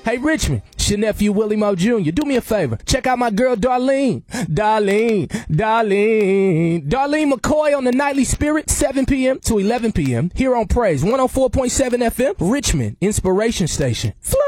Hey, Richmond, it's your nephew, Willie Moe Jr. Do me a favor. Check out my girl, Darlene McCoy on the Nightly Spirit, 7 p.m. to 11 p.m. here on Praise 104.7 FM, Richmond Inspiration Station. Flow.